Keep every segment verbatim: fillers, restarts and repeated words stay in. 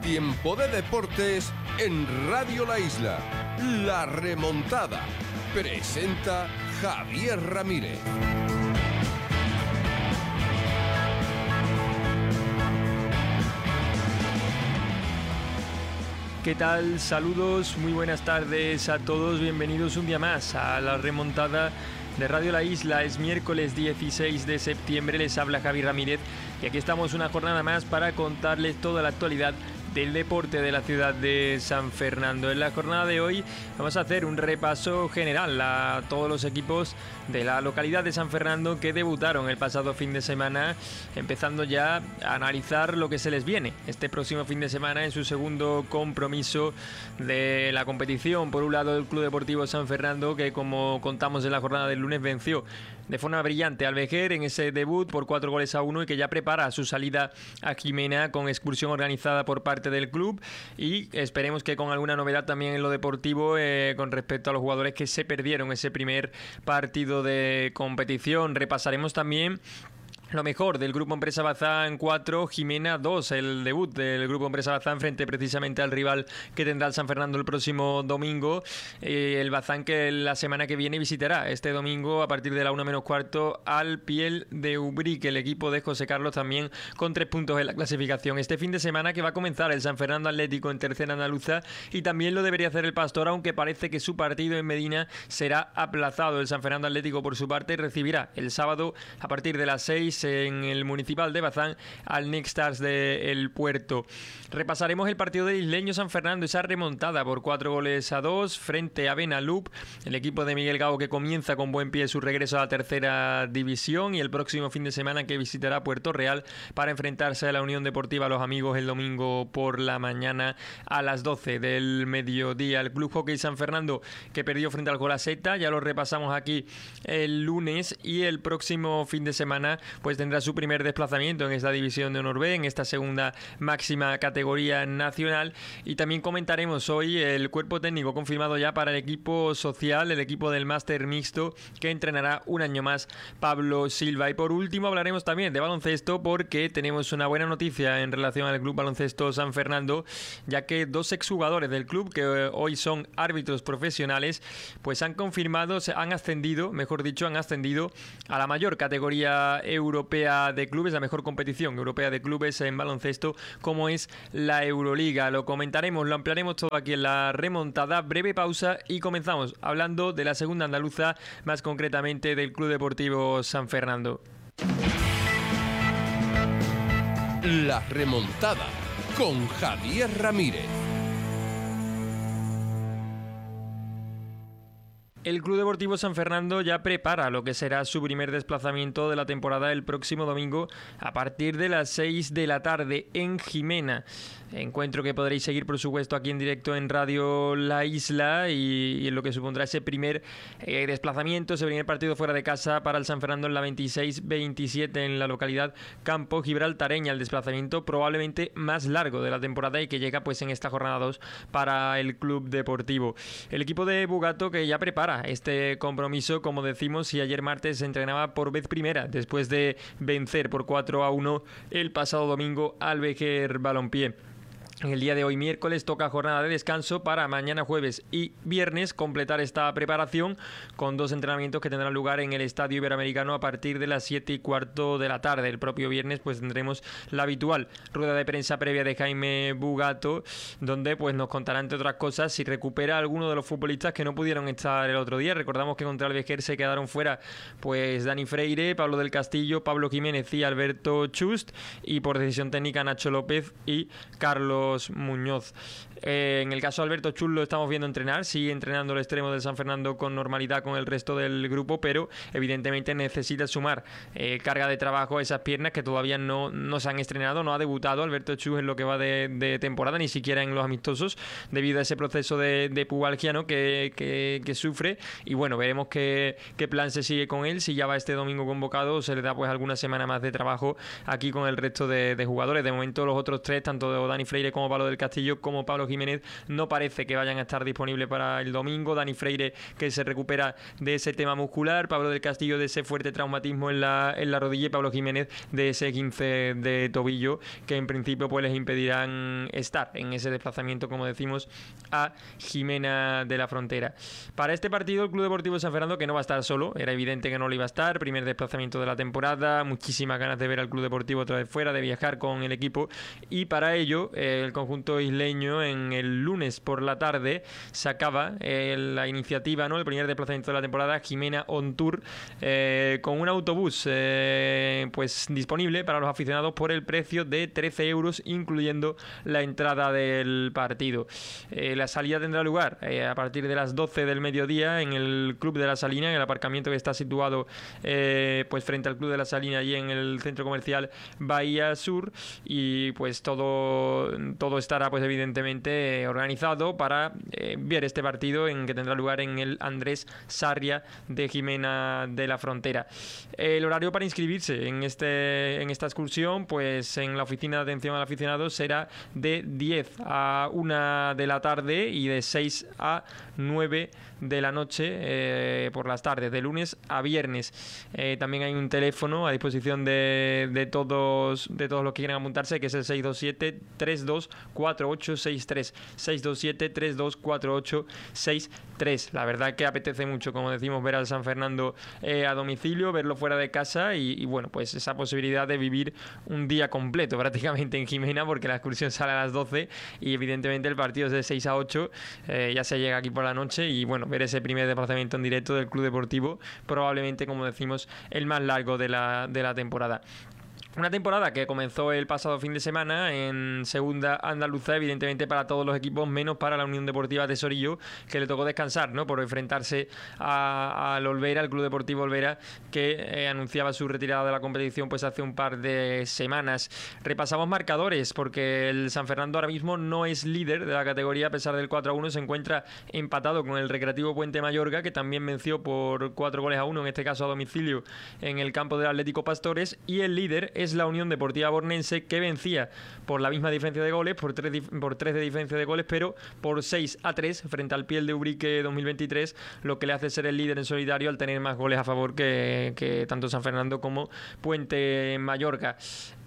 Tiempo de deportes en Radio La Isla. La remontada. Presenta Javier Ramírez. ¿Qué tal? Saludos, muy buenas tardes a todos. Bienvenidos un día más a la remontada de Radio La Isla. Es miércoles dieciséis de septiembre, les habla Javier Ramírez y aquí estamos una jornada más para contarles toda la actualidad del deporte de la ciudad de San Fernando. En la jornada de hoy vamos a hacer un repaso general a todos los equipos de la localidad de San Fernando que debutaron el pasado fin de semana, empezando ya a analizar lo que se les viene este próximo fin de semana en su segundo compromiso de la competición. Por un lado, el Club Deportivo San Fernando, que como contamos en la jornada del lunes venció de forma brillante al Vejer en ese debut por cuatro goles a uno y que ya prepara su salida a Jimena con excursión organizada por parte del club, y esperemos que con alguna novedad también en lo deportivo eh, con respecto a los jugadores que se perdieron ese primer partido de competición. Repasaremos también lo mejor del Grupo Empresa Bazán cuatro, Jimena dos, el debut del Grupo Empresa Bazán frente precisamente al rival que tendrá el San Fernando el próximo domingo. Eh, el Bazán que la semana que viene visitará este domingo a partir de la una menos cuarto al Piel de Ubrique, el equipo de José Carlos también con tres puntos en la clasificación. Este fin de semana que va a comenzar el San Fernando Atlético en tercera andaluza, y también lo debería hacer el Pastor, aunque parece que su partido en Medina será aplazado. El San Fernando Atlético por su parte recibirá el sábado a partir de las seis en el Municipal de Bazán al Next Stars de El Puerto. Repasaremos el partido de Isleño San Fernando, esa remontada por cuatro goles a dos frente a Benalup, el equipo de Miguel Gago que comienza con buen pie su regreso a la tercera división, y el próximo fin de semana que visitará Puerto Real para enfrentarse a la Unión Deportiva Los Amigos el domingo por la mañana a las doce del mediodía. El Club Hockey San Fernando que perdió frente al Golaseta, ya lo repasamos aquí el lunes, y el próximo fin de semana pues tendrá su primer desplazamiento en esta división de honor B, en esta segunda máxima categoría nacional. Y también comentaremos hoy el cuerpo técnico confirmado ya para el equipo social, el equipo del máster mixto que entrenará un año más Pablo Silva. Y por último hablaremos también de baloncesto, porque tenemos una buena noticia en relación al Club Baloncesto San Fernando, ya que dos exjugadores del club que hoy son árbitros profesionales pues han confirmado, se han ascendido, mejor dicho, han ascendido a la mayor categoría europea de clubes, la mejor competición europea de clubes en baloncesto, como es la Euroliga. Lo comentaremos, lo ampliaremos todo aquí en la remontada. Breve pausa y comenzamos hablando de la segunda andaluza, más concretamente del Club Deportivo San Fernando. La remontada con Javier Ramírez. El Club Deportivo San Fernando ya prepara lo que será su primer desplazamiento de la temporada el próximo domingo a partir de las seis de la tarde en Jimena. Encuentro que podréis seguir, por supuesto, aquí en directo en Radio La Isla, y, y en lo que supondrá ese primer eh, desplazamiento, ese primer partido fuera de casa para el San Fernando en la veintiséis veintisiete en la localidad Campo Gibraltareña. El desplazamiento probablemente más largo de la temporada y que llega pues en esta jornada dos para el Club Deportivo. El equipo de Bugato que ya prepara este compromiso, como decimos, y ayer martes se entrenaba por vez primera después de vencer por cuatro a uno el pasado domingo al Vejer Balompié. En el día de hoy, miércoles, toca jornada de descanso para mañana jueves y viernes completar esta preparación con dos entrenamientos que tendrán lugar en el Estadio Iberoamericano a partir de las siete y cuarto de la tarde. El propio viernes pues tendremos la habitual rueda de prensa previa de Jaime Bugato, donde pues nos contará, entre otras cosas, si recupera a alguno de los futbolistas que no pudieron estar el otro día. Recordamos que contra el Vejer se quedaron fuera pues Dani Freire, Pablo del Castillo, Pablo Jiménez y Alberto Chust, y por decisión técnica Nacho López y Carlos Muñoz. Eh, en el caso de Alberto Chus lo estamos viendo entrenar, sigue entrenando el extremo del San Fernando con normalidad con el resto del grupo, pero evidentemente necesita sumar eh, carga de trabajo a esas piernas que todavía no, no se han estrenado. No ha debutado Alberto Chus en lo que va de, de temporada, ni siquiera en los amistosos, debido a ese proceso de, de pubalgia, ¿no? que, que, que sufre. Y bueno, veremos qué, qué plan se sigue con él, si ya va este domingo convocado o se le da pues alguna semana más de trabajo aquí con el resto de, de jugadores. De momento los otros tres, tanto Dani Freire como como Pablo del Castillo como Pablo Jiménez no parece que vayan a estar disponibles para el domingo. Dani Freire, que se recupera de ese tema muscular, Pablo del Castillo de ese fuerte traumatismo en la, en la rodilla y Pablo Jiménez de ese quince de tobillo, que en principio pues les impedirán estar en ese desplazamiento, como decimos, a Jimena de la Frontera. Para este partido el Club Deportivo San Fernando, que no va a estar solo, era evidente que no lo iba a estar, primer desplazamiento de la temporada, muchísimas ganas de ver al Club Deportivo otra vez fuera, de viajar con el equipo, y para ello eh, el conjunto isleño en el lunes por la tarde sacaba eh, la iniciativa, ¿no? El primer desplazamiento de la temporada, Jimena On Tour, eh, con un autobús eh, pues disponible para los aficionados por el precio de trece euros, incluyendo la entrada del partido. Eh, la salida tendrá lugar eh, a partir de las doce del mediodía en el Club de la Salina, en el aparcamiento que está situado eh, pues frente al Club de la Salina, allí en el centro comercial Bahía Sur, y pues todo, todo estará pues evidentemente organizado para eh, ver este partido en que tendrá lugar en el Andrés Sarria de Jimena de la Frontera. El horario para inscribirse en, este, en esta excursión, pues en la oficina de atención al aficionado será de diez a una de la tarde y de seis a nueve de la noche eh, por las tardes, de lunes a viernes. Eh, también hay un teléfono a disposición de, de todos de todos los que quieran apuntarse, que es el seis dos siete, tres dos cuatro ocho seis tres, seis dos siete, tres dos cuatro ocho seis tres. La verdad que apetece mucho, como decimos, ver al San Fernando eh, a domicilio, verlo fuera de casa y, y bueno, pues esa posibilidad de vivir un día completo prácticamente en Jimena, porque la excursión sale a las doce y evidentemente el partido es de seis a ocho, eh, ya se llega aquí por la noche y bueno, ver ese primer desplazamiento en directo del Club Deportivo, probablemente, como decimos, el más largo de la, de la temporada. Una temporada que comenzó el pasado fin de semana en segunda andaluza, evidentemente para todos los equipos, menos para la Unión Deportiva Tesorillo, que le tocó descansar, ¿no? Por enfrentarse al Olvera, al Club Deportivo Olvera, que eh, anunciaba su retirada de la competición pues hace un par de semanas. Repasamos marcadores, porque el San Fernando ahora mismo no es líder de la categoría, a pesar del cuatro a uno, se encuentra empatado con el Recreativo Puente Mayorga, que también venció por cuatro goles a uno, en este caso a domicilio, en el campo del Atlético Pastores, y el líder es la Unión Deportiva Bornense, que vencía por la misma diferencia de goles, por tres, por tres de diferencia de goles, pero por seis a tres frente al Piel de Ubrique dos mil veintitrés, lo que le hace ser el líder en solitario al tener más goles a favor que, que tanto San Fernando como Puente Mayorga.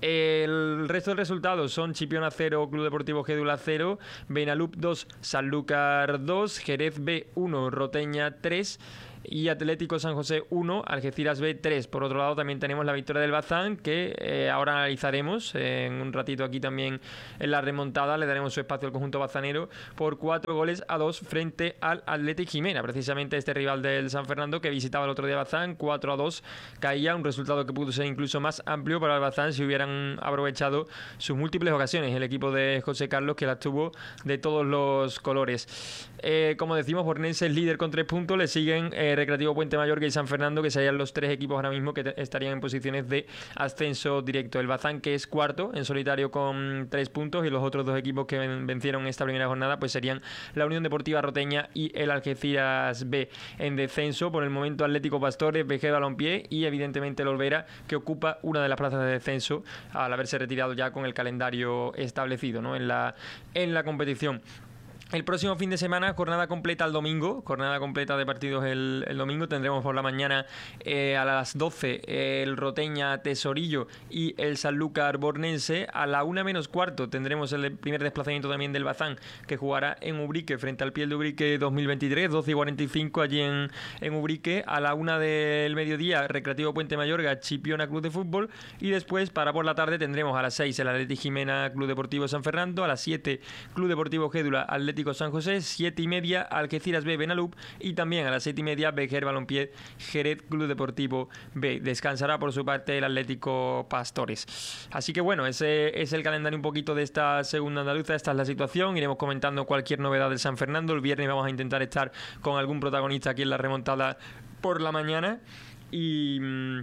El resto de resultados son Chipiona cero, Club Deportivo Gédula cero, Benalup dos, Sanlúcar dos, Jerez B uno, Roteña tres y Atlético San José uno, Algeciras B tres. Por otro lado también tenemos la victoria del Bazán, que eh, ahora analizaremos eh, en un ratito aquí también en la remontada, le daremos su espacio al conjunto bazanero, por cuatro goles a dos frente al Athletic Jimena, precisamente este rival del San Fernando que visitaba el otro día Bazán. Cuatro a dos caía, un resultado que pudo ser incluso más amplio para el Bazán si hubieran aprovechado sus múltiples ocasiones el equipo de José Carlos, que las tuvo de todos los colores. Eh, como decimos, Bornense es líder con tres puntos, le siguen eh, Recreativo Puente Mayorga y San Fernando, que serían los tres equipos ahora mismo que estarían en posiciones de ascenso directo. El Bazán, que es cuarto en solitario con tres puntos, y los otros dos equipos que ven, vencieron esta primera jornada pues serían la Unión Deportiva Roteña y el Algeciras B. En descenso por el momento Atlético Pastores, B G Balompié y evidentemente el Olvera, que ocupa una de las plazas de descenso al haberse retirado ya con el calendario establecido, ¿no? en la, en la competición. El próximo fin de semana, jornada completa el domingo, jornada completa de partidos el, el domingo. Tendremos por la mañana eh, a las doce eh, el Roteña Tesorillo y el Sanlúcar Bornense. A la una menos cuarto tendremos el primer desplazamiento también del Bazán, que jugará en Ubrique frente al Piel de Ubrique dos mil veintitrés, doce y cuarenta y cinco allí en, en Ubrique. A la una del mediodía, Recreativo Puente Mayorga, Chipiona Club de Fútbol. Y después, para por la tarde, tendremos a las seis el Athletic Jimena Club Deportivo San Fernando, a las siete Club Deportivo Gédula Atlético San José, siete y media Algeciras B Benalup, y también a las siete y media Bejer Balompié Jerez Club Deportivo B. Descansará por su parte el Atlético Pastores. Así que bueno, ese es el calendario un poquito de esta segunda andaluza. Esta es la situación, iremos comentando cualquier novedad del San Fernando. El viernes vamos a intentar estar con algún protagonista aquí en la remontada por la mañana. Y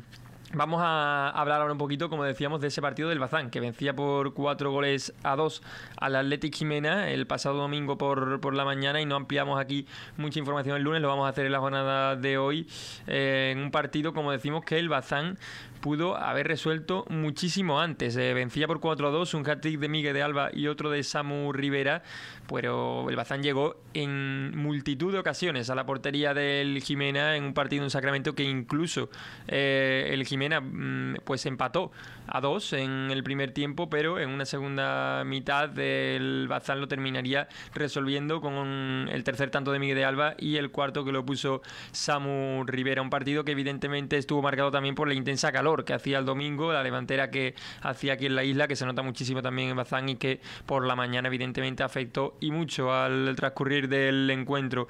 Vamos a hablar ahora un poquito, como decíamos, de ese partido del Bazán, que vencía por cuatro goles a dos al Athletic Jimena el pasado domingo por, por la mañana, y no ampliamos aquí mucha información el lunes, lo vamos a hacer en la jornada de hoy, eh, en un partido, como decimos, que el Bazán pudo haber resuelto muchísimo antes. Eh, vencía por cuatro a dos, un hat-trick de Miguel de Alba y otro de Samu Rivera, pero el Bazán llegó en multitud de ocasiones a la portería del Jimena en un partido en Sacramento que incluso eh, el Jimena pues empató a dos en el primer tiempo, pero en una segunda mitad el Bazán lo terminaría resolviendo con el tercer tanto de Miguel de Alba y el cuarto que lo puso Samu Rivera. Un partido que evidentemente estuvo marcado también por la intensa calor que hacía el domingo, la levantera que hacía aquí en la isla, que se nota muchísimo también en Bazán y que por la mañana evidentemente afectó y mucho al transcurrir del encuentro.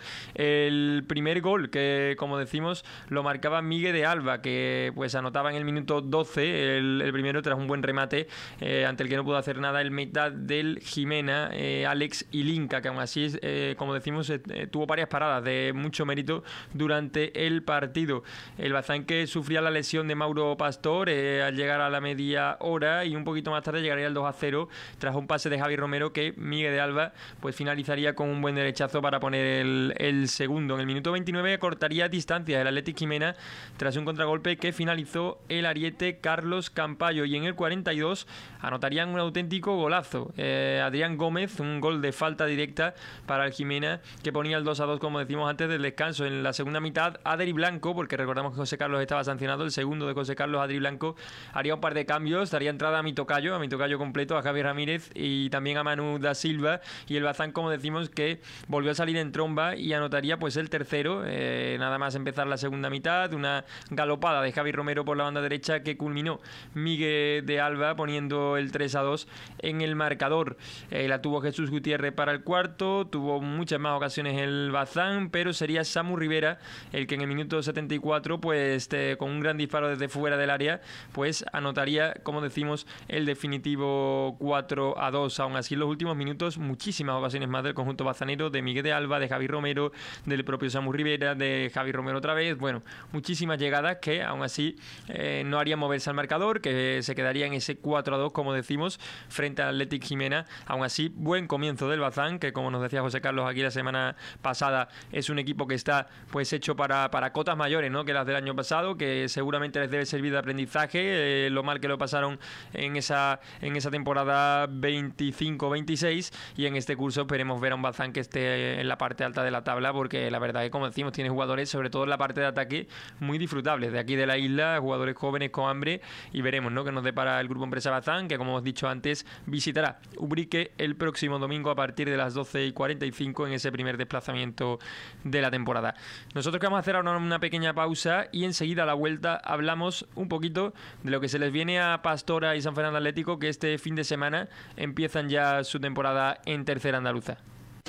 El primer gol, que como decimos lo marcaba Miguel de Alba, que pues anotaba en el minuto doce, el, el primero tras un buen remate eh, ante el que no pudo hacer nada el meta del Jimena, eh, Alex Ilinka, que aún así eh, como decimos eh, tuvo varias paradas de mucho mérito durante el partido. El Bazán que sufría la lesión de Mauro Pastor eh, al llegar a la media hora, y un poquito más tarde llegaría el dos a cero tras un pase de Javi Romero que Miguel de Alba pues finalizaría con un buen derechazo para poner el, el segundo. En el minuto veintinueve cortaría distancia el Athletic Jimena tras un contragolpe que finalizó el ariete Carlos Campayo, y en el cuarenta y dos anotarían un auténtico golazo. Eh, Adrián Gómez, un gol de falta directa para el Jimena que ponía el dos a dos, como decimos antes del descanso. En la segunda mitad, Adri Blanco, porque recordamos que José Carlos estaba sancionado, el segundo de José Carlos, Adri Blanco, haría un par de cambios, daría entrada a mi tocayo, a mi tocayo completo, a Javier Ramírez y también a Manu da Silva, y el Bazán, como decimos, que volvió a salir en tromba y anotaría pues el tercero, eh, nada más empezar la segunda mitad, una galopada de Javi Romero por la banda derecha que culminó Miguel de Alba poniendo el tres a dos en el marcador. Eh, la tuvo Jesús Gutiérrez para el cuarto, tuvo muchas más ocasiones el Bazán, pero sería Samu Rivera el que en el minuto setenta y cuatro pues eh, con un gran disparo desde fuera del área pues anotaría, como decimos, el definitivo cuatro a dos. Aún así en los últimos minutos muchísimas ocasiones más del conjunto bazanero, de Miguel de Alba, de Javi Romero, del propio Samu Rivera, de Javi Romero otra vez, bueno, muchísimas llegadas que aún así eh, no harían moverse al marcador, que se quedaría en ese cuatro a dos, como decimos, frente al Athletic Jimena. Aún así, buen comienzo del Bazán, que como nos decía José Carlos aquí la semana pasada, es un equipo que está pues hecho para, para cotas mayores, ¿no?, que las del año pasado, que seguramente les debe servir de aprendizaje, eh, lo mal que lo pasaron en esa, en esa temporada veinticinco veintiséis, y en este curso esperemos ver a un Bazán que esté en la parte alta de la tabla, porque la verdad es que, como decimos, tiene jugadores, sobre todo en la parte de ataque, muy disfrutables de aquí de la isla, jugadores jóvenes con hambre, y veremos, ¿no?, que nos depara el Grupo Empresa Bazán, que como hemos dicho antes visitará Ubrique el próximo domingo a partir de las doce y cuarenta y cinco en ese primer desplazamiento de la temporada. Nosotros que vamos a hacer ahora una pequeña pausa y enseguida a la vuelta hablamos un poquito de lo que se les viene a Pastora y San Fernando Atlético, que este fin de semana empiezan ya su temporada en tercera andaluza.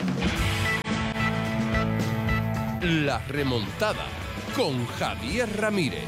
La remontada con Javier Ramírez.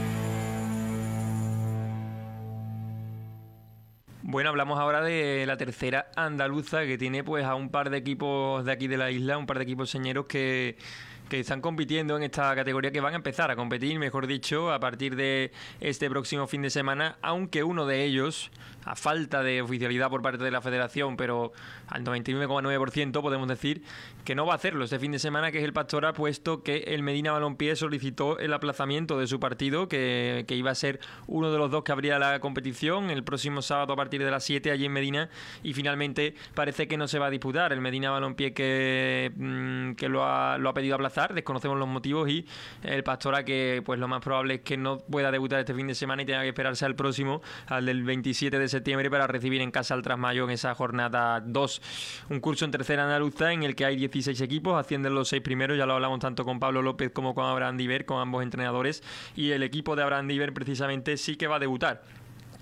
Bueno, hablamos ahora de la tercera andaluza, que tiene pues a un par de equipos de aquí de la isla, un par de equipos señeros que... que están compitiendo en esta categoría, que van a empezar a competir, mejor dicho, a partir de este próximo fin de semana, aunque uno de ellos, a falta de oficialidad por parte de la federación, pero al noventa y nueve coma nueve por ciento podemos decir que no va a hacerlo este fin de semana, que es el Pastora, puesto que el Medina Balompié solicitó el aplazamiento de su partido, que, que iba a ser uno de los dos que abría la competición el próximo sábado a partir de las siete allí en Medina, y finalmente parece que no se va a disputar. El Medina Balompié que, que lo, ha, lo ha pedido aplazar, desconocemos los motivos, y el Pastora que pues lo más probable es que no pueda debutar este fin de semana y tenga que esperarse al próximo, al del veintisiete de septiembre, para recibir en casa al Trasmayo en esa jornada dos. Un curso en tercera andaluza en el que hay dieciséis equipos, ascienden los seis primeros, ya lo hablamos tanto con Pablo López como con Abraham Diver, con ambos entrenadores, y el equipo de Abraham Diver precisamente sí que va a debutar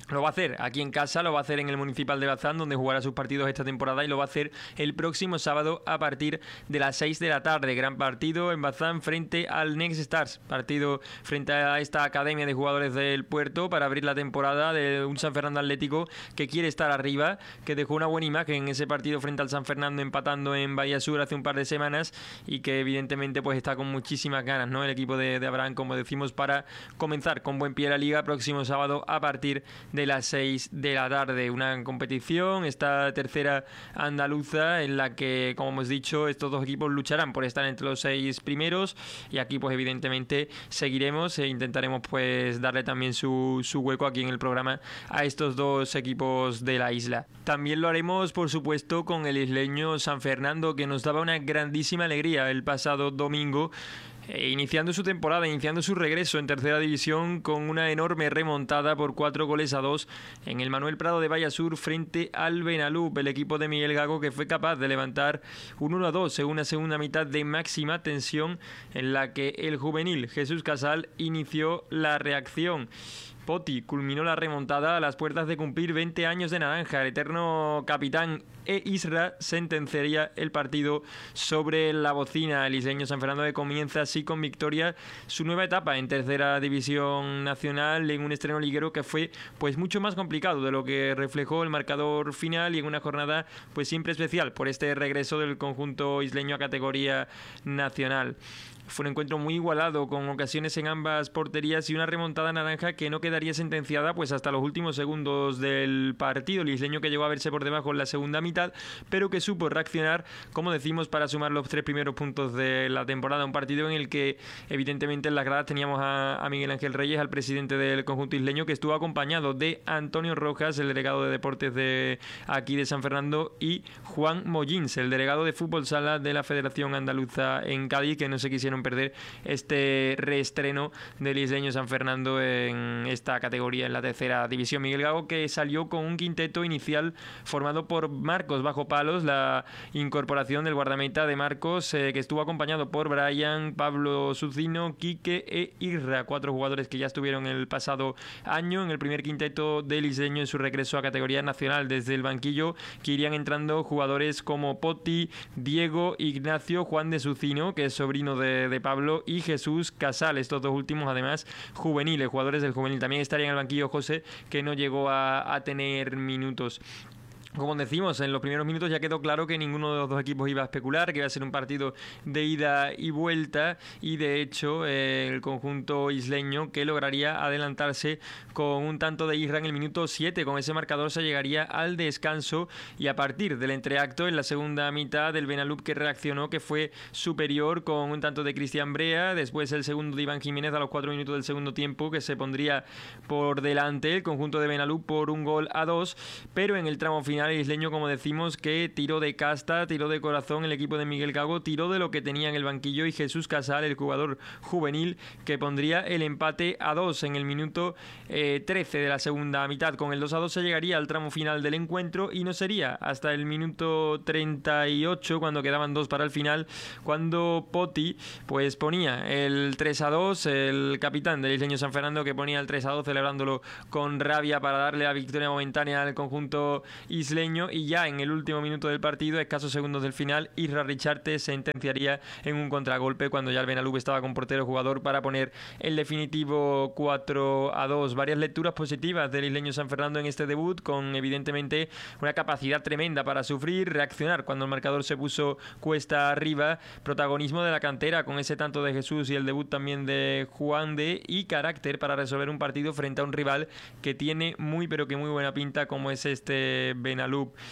Lo va a hacer aquí en casa, lo va a hacer en el Municipal de Bazán, donde jugará sus partidos esta temporada, y lo va a hacer el próximo sábado a partir de las seis de la tarde. Gran partido en Bazán frente al Next Stars, partido frente a esta academia de jugadores del Puerto para abrir la temporada de un San Fernando Atlético que quiere estar arriba, que dejó una buena imagen en ese partido frente al San Fernando empatando en Bahía Sur hace un par de semanas, y que evidentemente pues está con muchísimas ganas, ¿no?, el equipo de, de Abraham, como decimos, para comenzar con buen pie la liga próximo sábado a partir de de las seis de la tarde. Una competición, esta tercera andaluza, en la que, como hemos dicho, estos dos equipos lucharán por estar entre los seis primeros, y aquí pues evidentemente seguiremos e intentaremos pues darle también su, su hueco aquí en el programa a estos dos equipos de la isla. También lo haremos, por supuesto, con el isleño San Fernando, que nos daba una grandísima alegría el pasado domingo, iniciando su temporada, iniciando su regreso en tercera división con una enorme remontada por cuatro goles a dos en el Manuel Prado de Bahía Sur frente al Benalub, el equipo de Miguel Gago, que fue capaz de levantar un uno a dos en una segunda mitad de máxima tensión, en la que el juvenil Jesús Casal inició la reacción. Poti culminó la remontada a las puertas de cumplir veinte años de naranja. El eterno capitán E. Isra sentenciaría el partido sobre la bocina. El isleño San Fernando, que comienza así con victoria su nueva etapa en tercera división nacional, en un estreno liguero que fue pues mucho más complicado de lo que reflejó el marcador final, y en una jornada pues siempre especial por este regreso del conjunto isleño a categoría nacional. Fue un encuentro muy igualado, con ocasiones en ambas porterías y una remontada naranja que no quedaría sentenciada pues hasta los últimos segundos del partido. El isleño que llegó a verse por debajo en la segunda mitad, pero que supo reaccionar, como decimos, para sumar los tres primeros puntos de la temporada. Un partido en el que evidentemente en las gradas teníamos a, a Miguel Ángel Reyes, al presidente del conjunto isleño, que estuvo acompañado de Antonio Rojas, el delegado de deportes de aquí de San Fernando, y Juan Mollins, el delegado de fútbol sala de la Federación Andaluza en Cádiz, que no se quisieron perder este reestreno del isleño San Fernando en esta categoría, en la tercera división. Miguel Gago, que salió con un quinteto inicial formado por Marcos bajo palos, la incorporación del guardameta de Marcos, eh, que estuvo acompañado por Brian, Pablo Sucino, Quique e Irra, cuatro jugadores que ya estuvieron el pasado año en el primer quinteto del isleño en su regreso a categoría nacional. Desde el banquillo que irían entrando jugadores como Poti, Diego, Ignacio, Juan de Sucino, que es sobrino de de Pablo, y Jesús Casal, estos dos últimos además juveniles, jugadores del juvenil. También estaría en el banquillo José, que no llegó a, a tener minutos. Como decimos, en los primeros minutos ya quedó claro que ninguno de los dos equipos iba a especular, que iba a ser un partido de ida y vuelta, y de hecho eh, el conjunto isleño, que lograría adelantarse con un tanto de Isra en el minuto siete. Con ese marcador se llegaría al descanso, y a partir del entreacto en la segunda mitad del Benalub, que reaccionó, que fue superior con un tanto de Cristian Brea, después el segundo de Iván Jiménez a los cuatro minutos del segundo tiempo, que se pondría por delante el conjunto de Benalub por un gol a dos, pero en el tramo final el isleño, como decimos, que tiró de casta, tiró de corazón el equipo de Miguel Gago, tiró de lo que tenía en el banquillo, y Jesús Casal, el jugador juvenil, que pondría el empate a dos en el minuto eh, trece de la segunda mitad. Con el dos a dos se llegaría al tramo final del encuentro, y no sería hasta el minuto treinta y ocho, cuando quedaban dos para el final, cuando Poti pues ponía el tres a dos, el capitán del isleño San Fernando, que ponía el tres a dos celebrándolo con rabia para darle la victoria momentánea al conjunto isleño. Y ya en el último minuto del partido, escasos segundos del final, Isra Richarte sentenciaría en un contragolpe, cuando ya el Benalub estaba con portero jugador, para poner el definitivo cuatro a dos. Varias lecturas positivas del isleño San Fernando en este debut, con evidentemente una capacidad tremenda para sufrir, reaccionar cuando el marcador se puso cuesta arriba, protagonismo de la cantera con ese tanto de Jesús y el debut también de Juan de, y carácter para resolver un partido frente a un rival que tiene muy pero que muy buena pinta, como es este Benalub.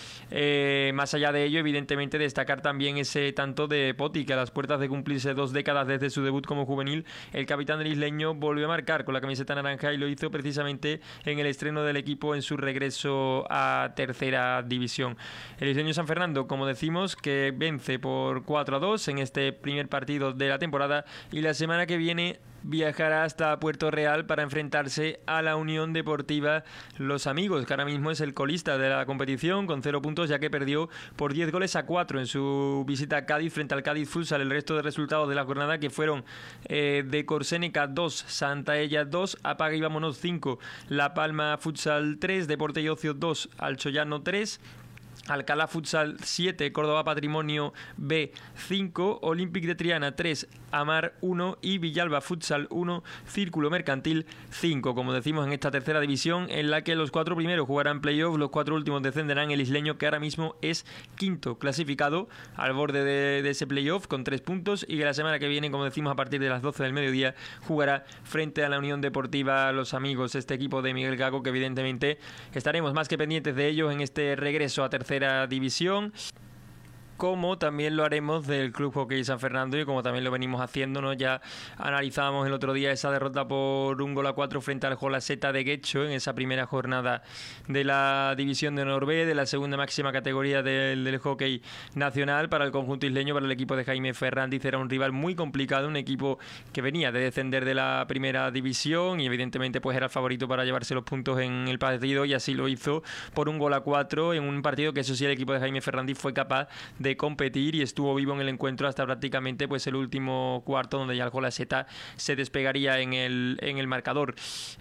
Eh, más allá de ello, evidentemente destacar también ese tanto de Poti, que a las puertas de cumplirse dos décadas desde su debut como juvenil, el capitán del isleño volvió a marcar con la camiseta naranja, y lo hizo precisamente en el estreno del equipo en su regreso a tercera división. El isleño San Fernando, como decimos, que vence por cuatro a dos en este primer partido de la temporada, y la semana que viene viajará hasta Puerto Real para enfrentarse a la Unión Deportiva Los Amigos, que ahora mismo es el colista de la competición con cero puntos, ya que perdió por diez goles a cuatro en su visita a Cádiz frente al Cádiz Futsal. El resto de resultados de la jornada, que fueron eh, de Corsénica dos, Santaella dos, Apaga y Vámonos cinco, La Palma Futsal tres, Deporte y Ocio dos, Alchoyano tres, Alcalá Futsal siete, Córdoba Patrimonio B cinco, Olympic de Triana tres, Amar uno y Villalba Futsal uno, Círculo Mercantil cinco. Como decimos, en esta tercera división, en la que los cuatro primeros jugarán playoff, los cuatro últimos descenderán. El isleño, que ahora mismo es quinto clasificado, al borde de, de ese playoff con tres puntos, y que la semana que viene, como decimos, a partir de las doce del mediodía, jugará frente a la Unión Deportiva Los Amigos, este equipo de Miguel Gago, que evidentemente estaremos más que pendientes de ellos en este regreso a tercera división, como también lo haremos del Club Hockey San Fernando, y como también lo venimos haciendo, ¿no? Ya analizábamos el otro día esa derrota por un gol a cuatro frente al Jolaseta de Guecho en esa primera jornada de la División de Honor B, de la segunda máxima categoría del, del hockey nacional. Para el conjunto isleño, para el equipo de Jaime Fernández, era un rival muy complicado, un equipo que venía de descender de la primera división y evidentemente pues era el favorito para llevarse los puntos en el partido, y así lo hizo por un gol a cuatro en un partido que, eso sí, el equipo de Jaime Fernández fue capaz de de competir y estuvo vivo en el encuentro hasta prácticamente pues el último cuarto, donde ya el Jolaseta se despegaría en el, en el marcador.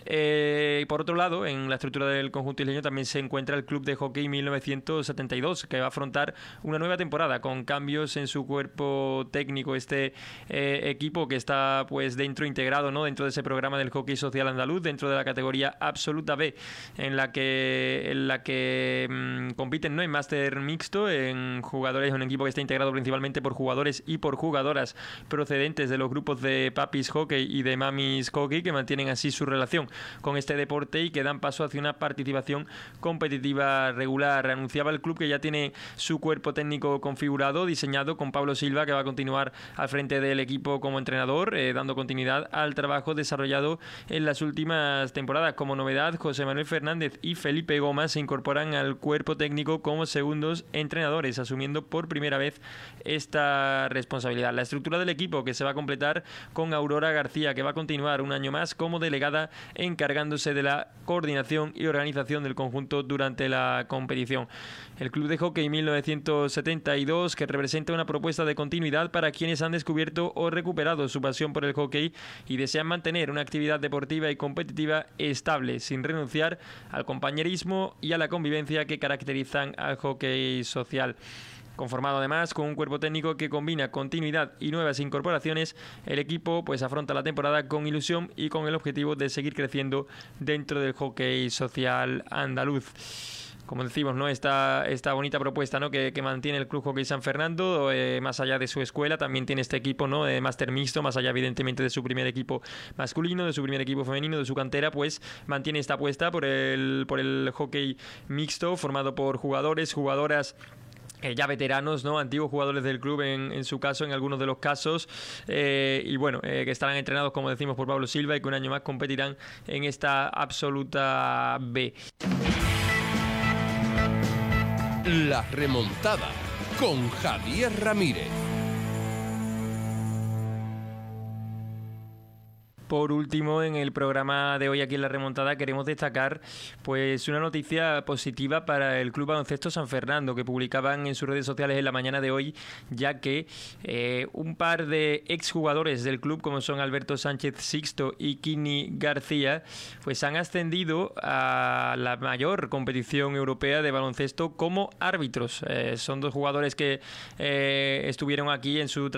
Eh, por otro lado, en la estructura del conjunto isleño también se encuentra el Club de Hockey mil novecientos setenta y dos, que va a afrontar una nueva temporada con cambios en su cuerpo técnico. Este eh, equipo, que está pues dentro, integrado, ¿no?, dentro de ese programa del hockey social andaluz, dentro de la categoría absoluta B, en la que en la que mmm, compiten, ¿no?, en máster mixto, en jugadores, un equipo que está integrado principalmente por jugadores y por jugadoras procedentes de los grupos de Papis Hockey y de Mamis Hockey, que mantienen así su relación con este deporte y que dan paso hacia una participación competitiva regular. Anunciaba el club que ya tiene su cuerpo técnico configurado, diseñado, con Pablo Silva, que va a continuar al frente del equipo como entrenador, eh, dando continuidad al trabajo desarrollado en las últimas temporadas. Como novedad, José Manuel Fernández y Felipe Goma se incorporan al cuerpo técnico como segundos entrenadores, asumiendo por primera vez esta responsabilidad. La estructura del equipo, que se va a completar con Aurora García, que va a continuar un año más como delegada, encargándose de la coordinación y organización del conjunto durante la competición. El Club de Hockey mil novecientos setenta y dos, que representa una propuesta de continuidad para quienes han descubierto o recuperado su pasión por el hockey y desean mantener una actividad deportiva y competitiva estable, sin renunciar al compañerismo y a la convivencia que caracterizan al hockey social. Conformado además con un cuerpo técnico que combina continuidad y nuevas incorporaciones, el equipo pues afronta la temporada con ilusión y con el objetivo de seguir creciendo dentro del hockey social andaluz. Como decimos, ¿no?, esta, esta bonita propuesta, ¿no?, que, que mantiene el Club Hockey San Fernando, eh, más allá de su escuela, también tiene este equipo, ¿no?, de máster mixto, más allá evidentemente de su primer equipo masculino, de su primer equipo femenino, de su cantera, pues mantiene esta apuesta por el, por el hockey mixto, formado por jugadores, jugadoras, Eh, ya veteranos, ¿no?, antiguos jugadores del club en, en su caso, en algunos de los casos, eh, y bueno, eh, que estarán entrenados, como decimos, por Pablo Silva, y que un año más competirán en esta absoluta B. La remontada con Javier Ramírez. Por último, en el programa de hoy aquí en La Remontada queremos destacar pues una noticia positiva para el Club Baloncesto San Fernando, que publicaban en sus redes sociales en la mañana de hoy, ya que eh, un par de exjugadores del club, como son Alberto Sánchez Sixto y Kini García, pues han ascendido a la mayor competición europea de baloncesto como árbitros. Eh, son dos jugadores que eh, estuvieron aquí en su